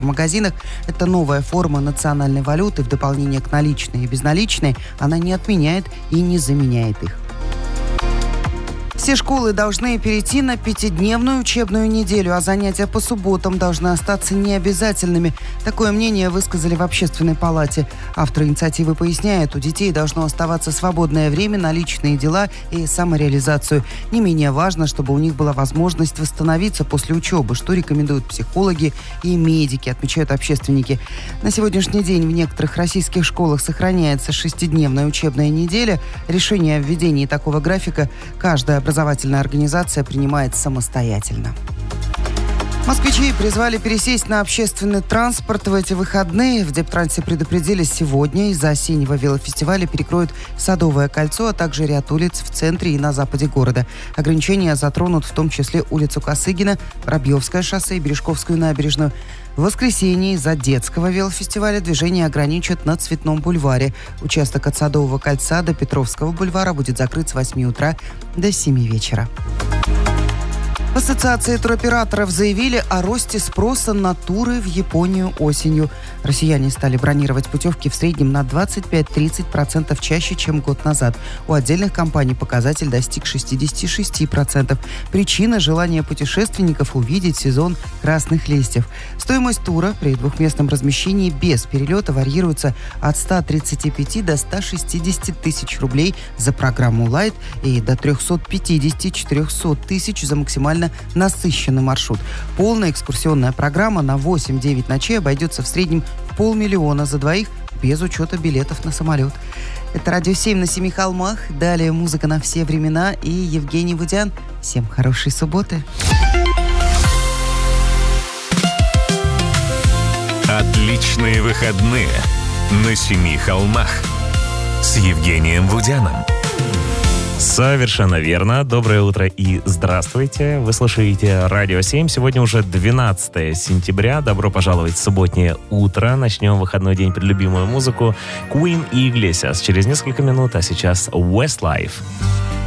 В магазинах это новая форма национальной валюты в дополнение к наличной и безналичной. Она не отменяет и не заменяет их. Все школы должны перейти на 5-дневную учебную неделю, а занятия по субботам должны остаться необязательными. Такое мнение высказали в Общественной палате. Авторы инициативы поясняют, у детей должно оставаться свободное время на личные дела и самореализацию. Не менее важно, чтобы у них была возможность восстановиться после учебы, что рекомендуют психологи и медики, отмечают общественники. На сегодняшний день в некоторых российских школах сохраняется 6-дневная учебная неделя. Решение о введении такого графика каждая образовательная организация принимает самостоятельно. Москвичей призвали пересесть на общественный транспорт в эти выходные. В Дептрансе предупредили, сегодня из-за осеннего велофестиваля перекроют Садовое кольцо, а также ряд улиц в центре и на западе города. Ограничения затронут в том числе улицу Косыгина, Воробьевское шоссе и Бережковскую набережную. В воскресенье из-за детского велофестиваля движение ограничат на Цветном бульваре. Участок от Садового кольца до Петровского бульвара будет закрыт с 8 утра до 7 вечера. В Ассоциации туроператоров заявили о росте спроса на туры в Японию осенью. Россияне стали бронировать путевки в среднем на 25-30% чаще, чем год назад. У отдельных компаний показатель достиг 66%. Причина – желание путешественников увидеть сезон красных листьев. Стоимость тура при двухместном размещении без перелета варьируется от 135 до 160 тысяч рублей за программу «Лайт» и до 350-400 тысяч за максимально насыщенный маршрут. Полная экскурсионная программа на 8-9 ночей обойдется в среднем в 500 000 за двоих, без учета билетов на самолет. Это «Радио 7» на Семи холмах. Далее музыка на все времена и Евгений Вудян. Всем хорошей субботы. Отличные выходные на Семи холмах с Евгением Вудяном. Совершенно верно. Доброе утро и здравствуйте. Вы слушаете «Радио 7». Сегодня уже 12 сентября. Добро пожаловать в субботнее утро. Начнем выходной день под любимую музыку. Queen и Iglesias через несколько минут, а сейчас Westlife.